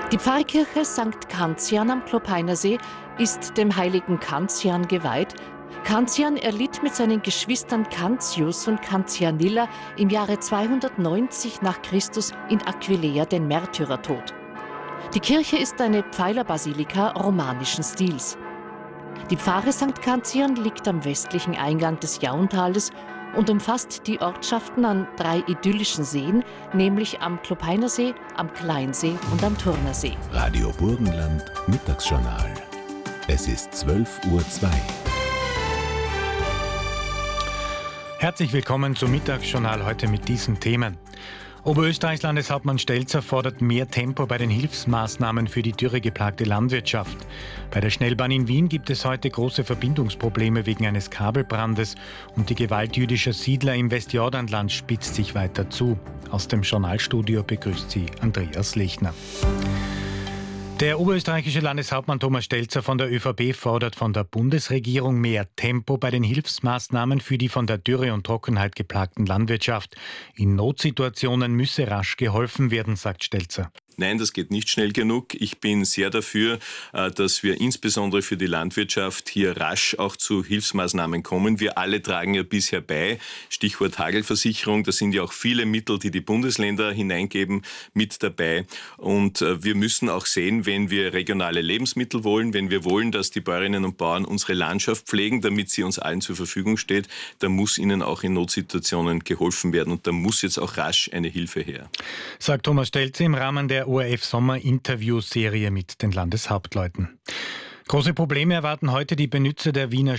Die Pfarrkirche St. Kantian am Klopeinersee ist dem heiligen Kantian geweiht. Kantian erlitt mit seinen Geschwistern Cantius und Cantianilla im Jahre 290 nach Christus in Aquileia den Märtyrertod. Die Kirche ist eine Pfeilerbasilika romanischen Stils. Die Pfarre St. Kantian liegt am westlichen Eingang des Jauntales und umfasst die Ortschaften an 3 idyllischen Seen, nämlich am Klopeinersee, am Kleinsee und am Turnersee. Radio Burgenland Mittagsjournal. Es ist 12:02 Uhr. Herzlich willkommen zum Mittagsjournal heute mit diesen Themen. Oberösterreichs Landeshauptmann Stelzer fordert mehr Tempo bei den Hilfsmaßnahmen für die dürregeplagte Landwirtschaft. Bei der Schnellbahn in Wien gibt es heute große Verbindungsprobleme wegen eines Kabelbrandes und die Gewalt jüdischer Siedler im Westjordanland spitzt sich weiter zu. Aus dem Journalstudio begrüßt Sie Andreas Lechner. Der oberösterreichische Landeshauptmann Thomas Stelzer von der ÖVP fordert von der Bundesregierung mehr Tempo bei den Hilfsmaßnahmen für die von der Dürre und Trockenheit geplagten Landwirtschaft. In Notsituationen müsse rasch geholfen werden, sagt Stelzer. Nein, das geht nicht schnell genug. Ich bin sehr dafür, dass wir insbesondere für die Landwirtschaft hier rasch auch zu Hilfsmaßnahmen kommen. Wir alle tragen ja bisher bei, Stichwort Hagelversicherung, da sind ja auch viele Mittel, die die Bundesländer hineingeben, mit dabei. Und wir müssen auch sehen, wenn wir regionale Lebensmittel wollen, wenn wir wollen, dass die Bäuerinnen und Bauern unsere Landschaft pflegen, damit sie uns allen zur Verfügung steht, dann muss ihnen auch in Notsituationen geholfen werden und da muss jetzt auch rasch eine Hilfe her. Sagt Thomas Stelzer im Rahmen der ORF-Sommer-Interview-Serie mit den Landeshauptleuten. Große Probleme erwarten heute die Benutzer der Wiener